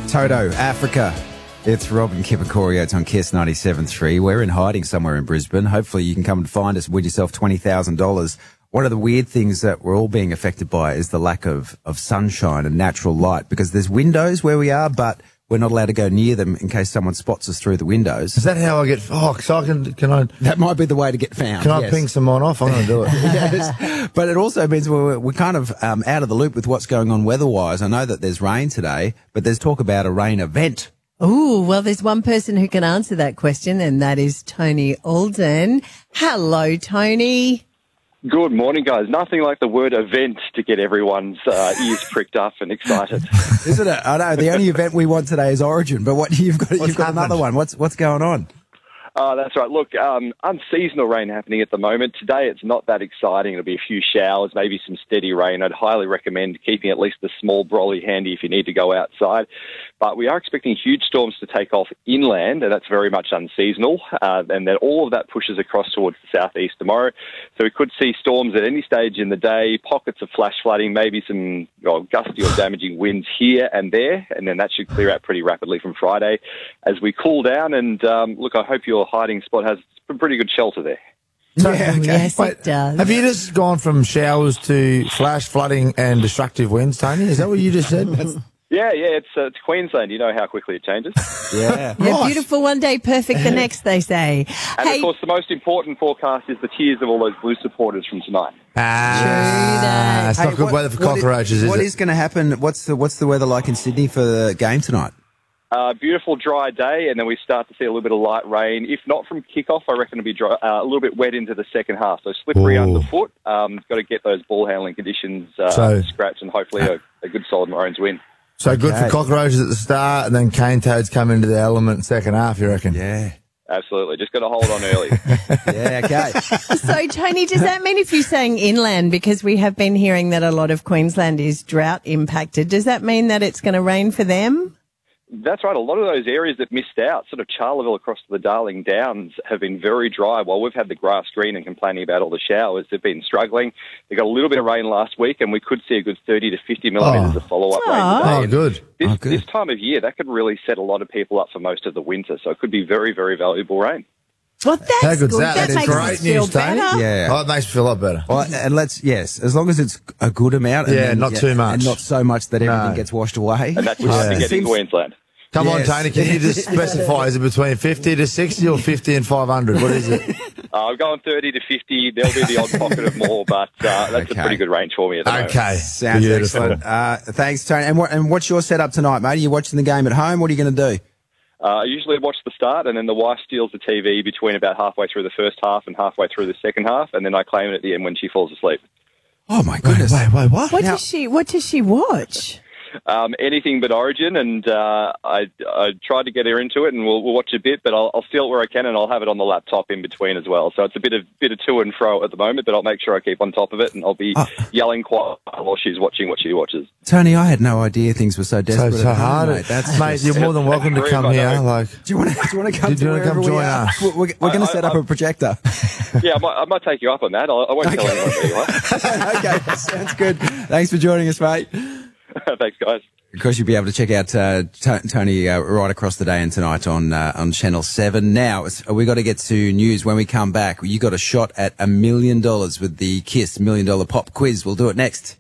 Toto, Africa. It's Rob and Kipakorio. It's on Kiss 97.3. We're in hiding somewhere in Brisbane. Hopefully you can come and find us, win yourself $20,000. One of the weird things that we're all being affected by is the lack of sunshine and natural light, because there's windows where we are, but we're not allowed to go near them in case someone spots us through the windows. Is that how I get... Oh, so I can I... That might be the way to get found. Can I ping someone off? I'm going to do it. Yes. But it also means we're kind of out of the loop with what's going on weather-wise. I know that there's rain today, but there's talk about a rain event. Ooh, well, there's one person who can answer that question, and that is Tony Alden. Hello, Tony. Good morning, guys. Nothing like the word event to get everyone's ears pricked up and excited. Isn't it? I know. The only event we want today is Origin, but you've got another one. What's going on? That's right. Look, unseasonal rain happening at the moment. Today it's not that exciting. It'll be a few showers, maybe some steady rain. I'd highly recommend keeping at least the small brolly handy if you need to go outside. But we are expecting huge storms to take off inland, and that's very much unseasonal. And then all of that pushes across towards the southeast tomorrow. So we could see storms at any stage in the day, pockets of flash flooding, maybe some gusty or damaging winds here and there. And then that should clear out pretty rapidly from Friday as we cool down. And look, I hope your hiding spot has some pretty good shelter there. Yeah, okay. Yes, it does. Have you just gone from showers to flash flooding and destructive winds, Tony? Is that what you just said? Yeah, it's Queensland. You know how quickly it changes. Yeah. Yeah, beautiful one day, perfect the next, they say. And of course, the most important forecast is the tears of all those Blue supporters from tonight. It's not good weather for cockroaches, is What it? is going to happen? What's the weather like in Sydney for the game tonight? Beautiful dry day, and then we start to see a little bit of light rain. If not from kickoff, I reckon it'll be dry, a little bit wet into the second half. So slippery underfoot. Got to get those ball handling conditions scratched, and hopefully a good solid Maroons win. So good for cockroaches at the start, and then cane toads come into the element second half, you reckon? Yeah. Absolutely. Just got to hold on early. Yeah, okay. So, Tony, does that mean if you're saying inland, because we have been hearing that a lot of Queensland is drought impacted, does that mean that it's going to rain for them? That's right. A lot of those areas that missed out, sort of Charleville across to the Darling Downs, have been very dry. While we've had the grass green and complaining about all the showers, they've been struggling. They got a little bit of rain last week, and we could see a good 30 to 50 millimetres of follow-up rain today. Good. This time of year, that could really set a lot of people up for most of the winter, so it could be very, very valuable rain. Well, that's How good's good. that? That That is makes great us feel news, Tony. better. Yeah. Oh, it makes me feel a lot better. Well, and as long as it's a good amount. And not too much. And not so much that everything gets washed away. And that's hard to get in Queensland. Come on, Tony, can you just specify, is it between 50 to 60 or 50 and 500? What is it? I'm going 30 to 50. There'll be the odd pocket of more, but that's a pretty good range for me at the moment. Okay. Sounds Beautiful. excellent. Thanks, Tony. And what's your setup tonight, mate? Are you watching the game at home? What are you going to do? I usually watch the start, and then the wife steals the TV between about halfway through the first half and halfway through the second half, and then I claim it at the end when she falls asleep. Oh, my goodness. Wait, what? What does she watch? Anything but Origin, and I tried to get her into it, and we'll watch a bit, but I'll steal it where I can, and I'll have it on the laptop in between as well. So it's a bit of to and fro at the moment, but I'll make sure I keep on top of it, and I'll be yelling quiet while she's watching what she watches. Tony, I had no idea things were so desperate. So hard. Mate, Mate, you're more than welcome to come here. Like, do you want to come do you want to come join us? We're going to set up a projector. Yeah, I might take you up on that. I won't tell anyone who you are. Okay, sounds good. Thanks for joining us, mate. Thanks, guys. Of course, you'll be able to check out Tony right across the day and tonight on Channel 7. Now, we got to get to news. When we come back, you got a shot at $1 million with the KISS $1 Million Pop Quiz. We'll do it next.